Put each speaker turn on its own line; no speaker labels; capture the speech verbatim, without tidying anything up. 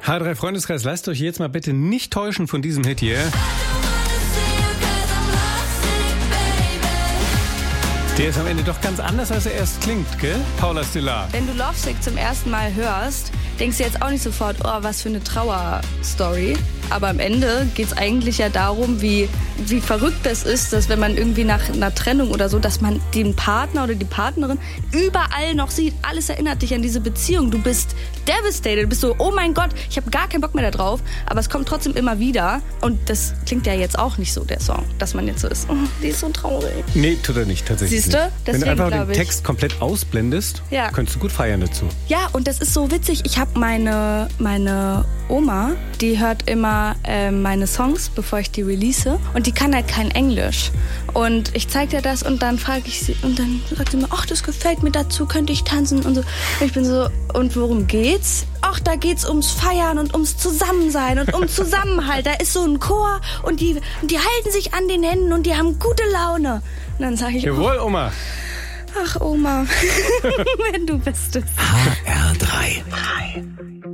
H drei Freundeskreis, lasst euch jetzt mal bitte nicht täuschen von diesem Hit hier. Der ist am Ende doch ganz anders, als er erst klingt, gell? Paula Stiller.
Wenn du Lovesick zum ersten Mal hörst, denkst du jetzt auch nicht sofort, oh, was für eine Trauerstory. Aber am Ende geht es eigentlich ja darum, wie, wie verrückt es ist, dass wenn man irgendwie nach einer Trennung oder so, dass man den Partner oder die Partnerin überall noch sieht. Alles erinnert dich an diese Beziehung. Du bist devastated, du bist so, oh mein Gott, ich habe gar keinen Bock mehr da drauf. Aber es kommt trotzdem immer wieder. Und das klingt ja jetzt auch nicht so, der Song, dass man jetzt so ist, oh, die ist so traurig.
Nee, tut er nicht, tatsächlich.
Siehst du?
Nicht.
Deswegen,
wenn du einfach den
ich,
Text komplett ausblendest,
ja.
könntest du gut feiern dazu.
Ja, und das ist so witzig. Ich habe meine, meine Oma, die hört immer äh, meine Songs, bevor ich die release. Und die kann halt kein Englisch. Und ich zeige ihr das und dann frage ich sie, und dann sagt sie mir, ach, das gefällt mir, dazu könnte ich tanzen und so. Und ich bin so, und worum geht's? Ach, da geht's ums Feiern und ums Zusammensein und um Zusammenhalt. Da ist so ein Chor und die, und die halten sich an den Händen und die haben gute Laune. Und dann sage ich,
jawohl, Oma.
Ach, Oma, wenn du bist es.
H R drei.